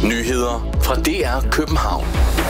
Nyheder fra DR København.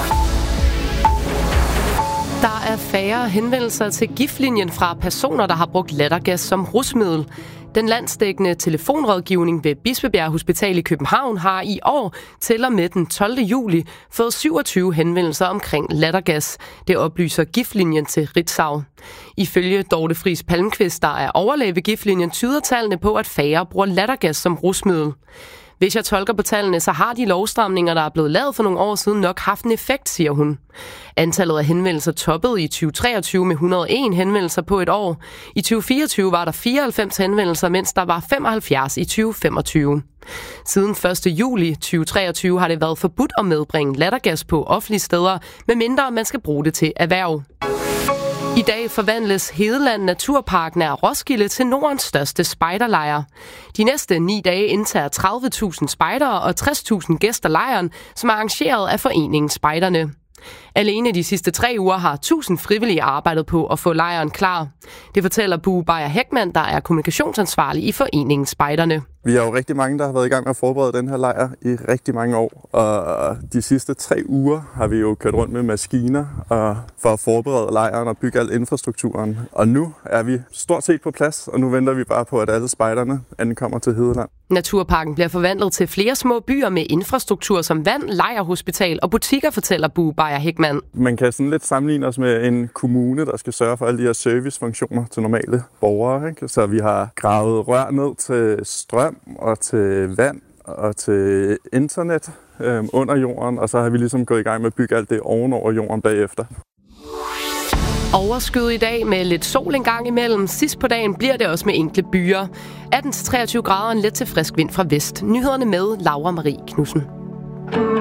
Der er færre henvendelser til giftlinjen fra personer, der har brugt lattergas som rusmiddel. Den landsdækkende telefonrådgivning ved Bispebjerg Hospital i København har i år til og med den 12. juli fået 27 henvendelser omkring lattergas. Det oplyser giftlinjen til Ritzau. Ifølge Dorte Friis Palmqvist, der er overlæge ved giftlinjen, tyder tallene på, at færre bruger lattergas som rusmiddel. Hvis jeg tolker på tallene, så har de lovstramninger, der er blevet lavet for nogle år siden, nok haft en effekt, siger hun. Antallet af henvendelser toppede i 2023 med 101 henvendelser på et år. I 2024 var der 94 henvendelser, mens der var 75 i 2025. Siden 1. juli 2023 har det været forbudt at medbringe lattergas på offentlige steder, medmindre man skal bruge det til erhverv. I dag forvandles Hedeland Naturpark nær Roskilde til Nordens største spejderlejr. De næste 9 dage indtager 30.000 spejdere og 60.000 gæster lejren, som er arrangeret af foreningen Spejderne. Alene de sidste 3 uger har 1000 frivillige arbejdet på at få lejren klar. Det fortæller Bue Beyer Heckmann, der er kommunikationsansvarlig i foreningen Spejderne. Vi er jo rigtig mange, der har været i gang med at forberede den her lejr i rigtig mange år. Og de sidste 3 uger har vi jo kørt rundt med maskiner for at forberede lejren og bygge al infrastrukturen. Og nu er vi stort set på plads, og nu venter vi bare på, at alle spejderne ankommer til Hedeland. Naturparken bliver forvandlet til flere små byer med infrastruktur som vand, lejrhospital og butikker, fortæller Bue Beyer Heckmann. Man kan sådan lidt sammenligne os med en kommune, der skal sørge for alle de her servicefunktioner til normale borgere. Ikke? Så vi har gravet rør ned til strøm og til vand og til internet under jorden, og så har vi ligesom gået i gang med at bygge alt det ovenover jorden bagefter. Overskyet i dag med lidt sol en gang imellem. Sidst på dagen bliver det også med enkle byer. 18-23 grader og en let til frisk vind fra vest. Nyhederne med Laura Marie Knudsen.